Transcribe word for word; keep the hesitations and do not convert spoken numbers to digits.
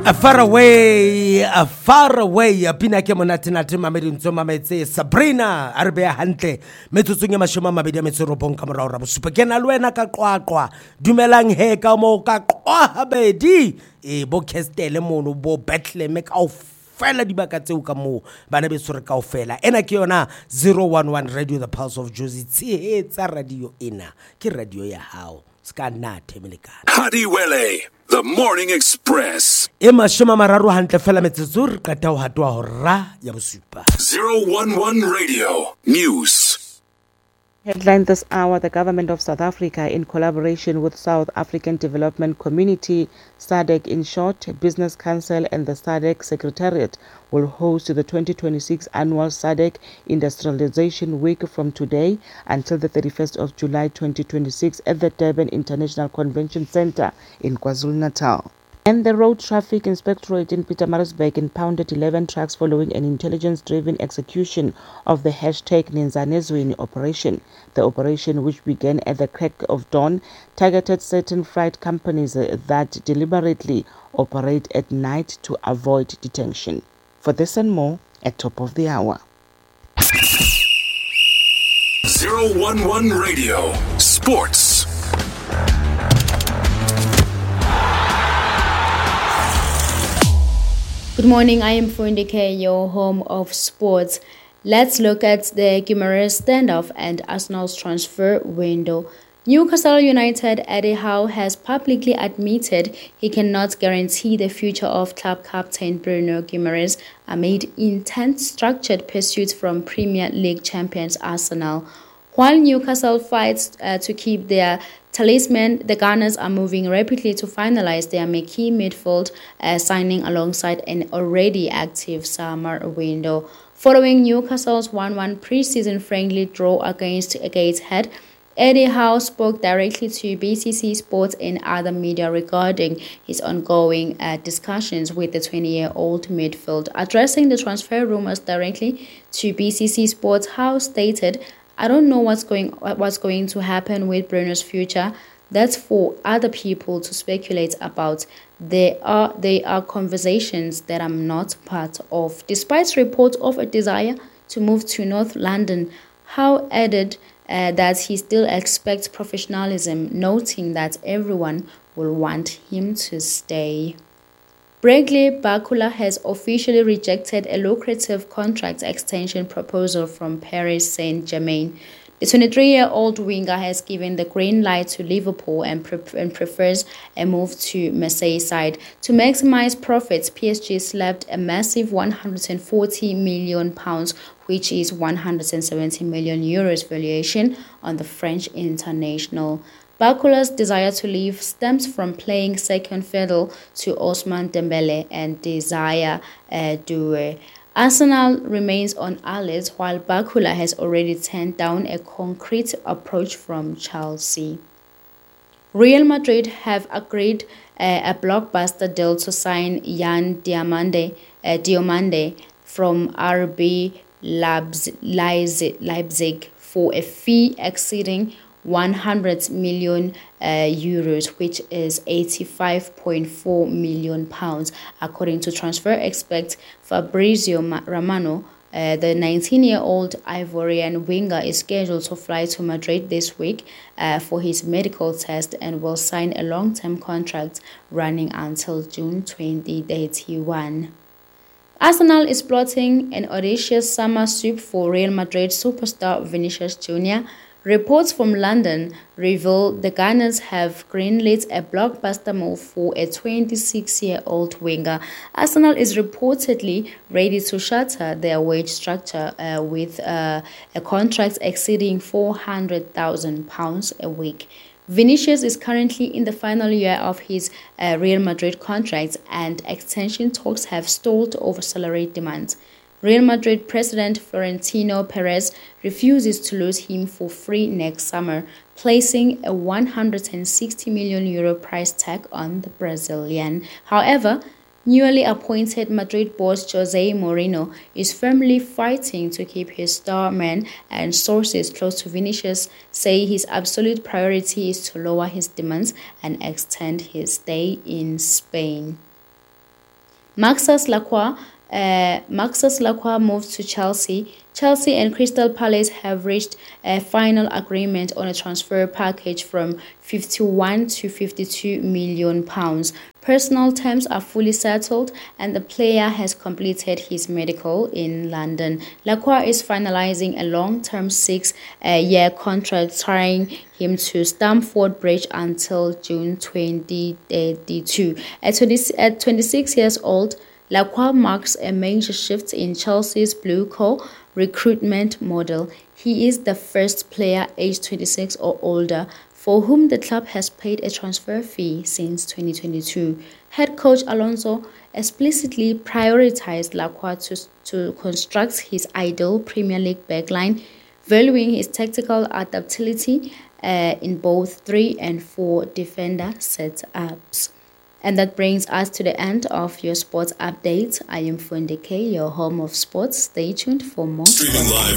A far away, a far away, a pina ke monate nate mamedi ntso mametse Sabrina a re be hantle metsotsong ya mashoma mabedi a metsorobong ka morao ra bosupa ke na le wena ka qwaqwa dumelang he ka mo ka qwa habedi e bo Kestele mono bo Bethlehem ka o fela dibaka tseo ka mo bana be sore ka o fela ena ke yona zero one one Radio The Pulse of Jozi tsa radio ena ke radio ya hao ska na themelekana Hadiwele The Morning Express. E mashoma mararo hantle fela metsotso re qeta ho hatwa hora ya bosupa. zero one one Radio News. Headline this hour, the government of South Africa, in collaboration with South African Development Community, S A D C in short, Business Council and the S A D C Secretariat, will host the twenty twenty-six annual S A D C Industrialization Week from today until the thirty-first of July twenty twenty-six at the Durban International Convention Centre in KwaZulu-Natal. And the Road Traffic Inspectorate in Pietermaritzburg impounded eleven trucks following an intelligence-driven execution of the hashtag Ninzanezweni operation. The operation, which began at the crack of dawn, targeted certain freight companies that deliberately operate at night to avoid detention. For this and more, at top of the hour. zero one one Radio Sports. Good morning, I am Fundike, your home of sports. Let's look at the Guimaraes standoff and Arsenal's transfer window. Newcastle United Eddie Howe has publicly admitted he cannot guarantee the future of club captain Bruno Guimaraes amid intense structured pursuits from Premier League champions Arsenal. While Newcastle fights uh, to keep their talisman, the Gunners are moving rapidly to finalize their marquee midfield uh, signing alongside an already active summer window. Following Newcastle's one one pre-season friendly draw against Gateshead, Eddie Howe spoke directly to B C C Sports and other media regarding his ongoing uh, discussions with the twenty-year-old midfield. Addressing the transfer rumors directly to B C C Sports, Howe stated, I don't know what's going what's going to happen with Bruno's future. That's for other people to speculate about. There are there are conversations that I'm not part of. Despite reports of a desire to move to North London, Howe added uh, that he still expects professionalism, noting that everyone will want him to stay. Bradley Barcola has officially rejected a lucrative contract extension proposal from Paris Saint-Germain. The twenty-three-year-old winger has given the green light to Liverpool and, pre- and prefers a move to Marseille side. To maximize profits, P S G slapped a massive one hundred forty million pounds, which is one hundred seventy million euros valuation, on the French international. Barcola's desire to leave stems from playing second fiddle to Ousmane Dembele and Desire uh, Doué. Arsenal remains on alert, while Barcola has already turned down a concrete approach from Chelsea. Real Madrid have agreed uh, a blockbuster deal to sign Jan Diamande, uh, Diomande from R B Leipzig, Leipzig for a fee exceeding one hundred million uh, euros, which is eighty-five point four million pounds, according to transfer expert Fabrizio Romano. Uh, the nineteen-year-old Ivorian winger is scheduled to fly to Madrid this week uh, for his medical test and will sign a long-term contract running until June twenty thirty-one. Arsenal is plotting an audacious summer sweep for Real Madrid superstar Vinicius Junior Reports from London reveal the Gunners have greenlit a blockbuster move for a twenty-six-year-old winger. Arsenal is reportedly ready to shatter their wage structure uh, with uh, a contract exceeding four hundred thousand pounds a week. Vinicius is currently in the final year of his uh, Real Madrid contract, and extension talks have stalled over salary demands. Real Madrid president Florentino Perez refuses to lose him for free next summer, placing a one hundred sixty million euro price tag on the Brazilian. However, newly appointed Madrid boss Jose Mourinho is firmly fighting to keep his star man, and sources close to Vinicius say his absolute priority is to lower his demands and extend his stay in Spain. Maxence Lacroix, uh, Maxence Lacroix moved to Chelsea. Chelsea and Crystal Palace have reached a final agreement on a transfer package from fifty-one to fifty-two million pounds. Personal terms are fully settled and the player has completed his medical in London. Lacroix is finalizing a long-term six-year contract tying him to Stamford Bridge until June twenty thirty-two. At, twenty, at twenty-six years old, Lacroix marks a major shift in Chelsea's Blue Core recruitment model. He is the first player aged twenty-six or older for whom the club has paid a transfer fee since twenty twenty-two. Head coach Alonso explicitly prioritized Lacroix to, to construct his ideal Premier League backline, valuing his tactical adaptability uh, in both three and four defender setups. And that brings us to the end of your sports update. I am Funde K, your home of sports. Stay tuned for more. Streaming live